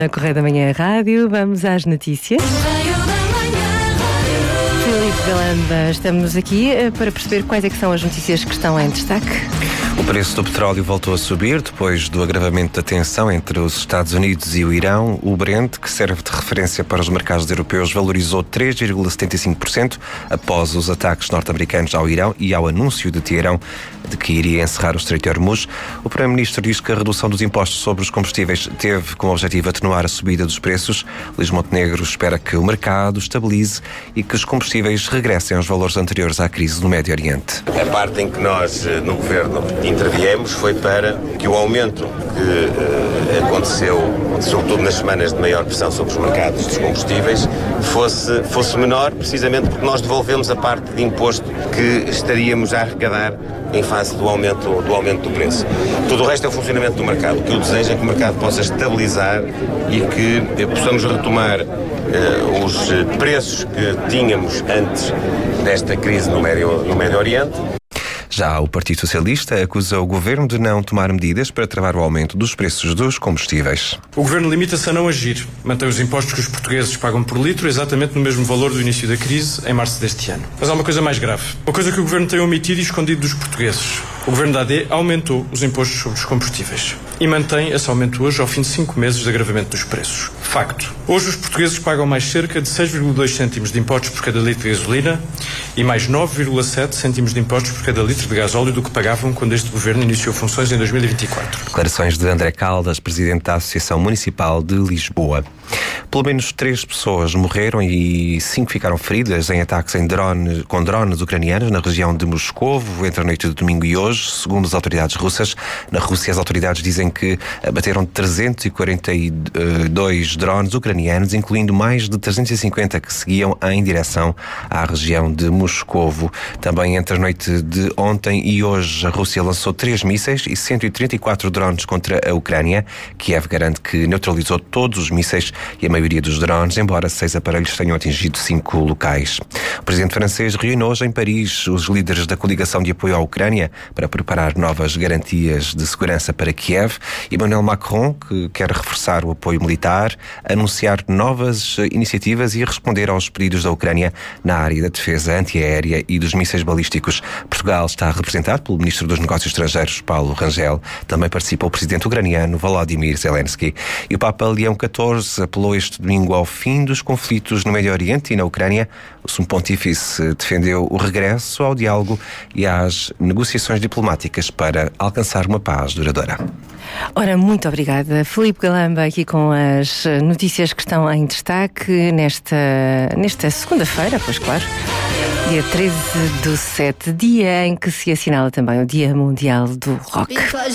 Na Correio da Manhã Rádio, vamos às notícias. Filipe Galamba, estamos aqui para perceber quais é que são as notícias que estão em destaque. O preço do petróleo voltou a subir depois do agravamento da tensão entre os Estados Unidos e o Irão. O Brent, que serve de referência para os mercados europeus, valorizou 3,75% após os ataques norte-americanos ao Irão e ao anúncio de Teherão de que iria encerrar o Estreito de Hormuz. O Primeiro-Ministro diz que a redução dos impostos sobre os combustíveis teve como objetivo atenuar a subida dos preços. Luís Montenegro espera que o mercado estabilize e que os combustíveis regressem aos valores anteriores à crise no Médio Oriente. A parte em que nós, no Governo, interviemos foi para que o aumento que aconteceu, sobretudo nas semanas de maior pressão sobre os mercados dos combustíveis, fosse menor, precisamente porque nós devolvemos a parte de imposto que estaríamos a arrecadar em face do aumento do preço. Tudo o resto é o funcionamento do mercado. O que eu desejo é que o mercado possa estabilizar e que possamos retomar os preços que tínhamos antes desta crise no Médio Oriente. Já o Partido Socialista acusa o Governo de não tomar medidas para travar o aumento dos preços dos combustíveis. O Governo limita-se a não agir. Mantém os impostos que os portugueses pagam por litro exatamente no mesmo valor do início da crise, em março deste ano. Mas há uma coisa mais grave. Uma coisa que o Governo tem omitido e escondido dos portugueses. O Governo da AD aumentou os impostos sobre os combustíveis. E mantém esse aumento hoje ao fim de 5 meses de agravamento dos preços. Facto. Hoje os portugueses pagam mais cerca de 6,2 cêntimos de impostos por cada litro de gasolina e mais 9,7 cêntimos de impostos por cada litro de gasóleo do que pagavam quando este Governo iniciou funções em 2024. Declarações de André Caldas, presidente da Associação Municipal de Lisboa. Pelo menos 3 pessoas morreram e 5 ficaram feridas em ataques com drones ucranianos na região de Moscovo entre a noite de domingo e hoje, segundo as autoridades russas. Na Rússia, as autoridades dizem que abateram 342 drones ucranianos, incluindo mais de 350 que seguiam em direção à região de Moscovo. Também entre a noite de ontem e hoje, a Rússia lançou 3 mísseis e 134 drones contra a Ucrânia. Kiev garante que neutralizou todos os mísseis e a maioria dos drones, embora 6 aparelhos tenham atingido 5 locais. O presidente francês reuniu hoje em Paris os líderes da coligação de apoio à Ucrânia para preparar novas garantias de segurança para Kiev. Emmanuel Macron, que quer reforçar o apoio militar, anunciar novas iniciativas e responder aos pedidos da Ucrânia na área da defesa antiaérea e dos mísseis balísticos. Portugal está representado pelo Ministro dos Negócios Estrangeiros, Paulo Rangel. Também participa o presidente ucraniano, Volodymyr Zelensky. E o Papa Leão XIV apelou este domingo ao fim dos conflitos no Médio Oriente e na Ucrânia. O Sumo Pontífice defendeu o regresso ao diálogo e às negociações diplomáticas para alcançar uma paz duradoura. Ora, muito obrigada. Filipe Galamba aqui com as notícias que estão em destaque nesta segunda-feira, pois claro, dia 13/7, dia em que se assinala também o Dia Mundial do Rock.